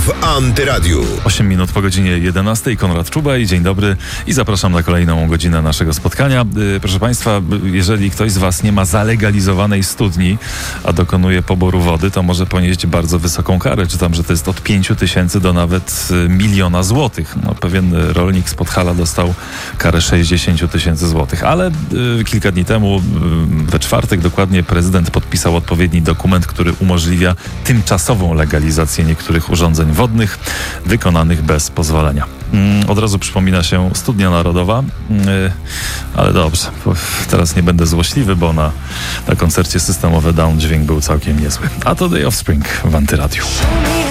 w Antyradiu. 8 minut po godzinie 11. Konrad Czubaj, dzień dobry i zapraszam na kolejną godzinę naszego spotkania. Proszę Państwa, jeżeli ktoś z Was nie ma zalegalizowanej studni, a dokonuje poboru wody, to może ponieść bardzo wysoką karę. Czytam, że to jest od 5 000 do nawet 1 000 000 złotych. No, pewien rolnik z Podhala dostał karę 60 000 złotych. Ale kilka dni temu, we czwartek dokładnie, prezydent podpisał odpowiedni dokument, który umożliwia tymczasową legalizację niektórych urządzeń wodnych wykonanych bez pozwolenia. Od razu przypomina się Studnia Narodowa, ale dobrze, teraz nie będę złośliwy, bo na koncercie System of a Down dźwięk był całkiem niezły. A to The Offspring w Antyradiu.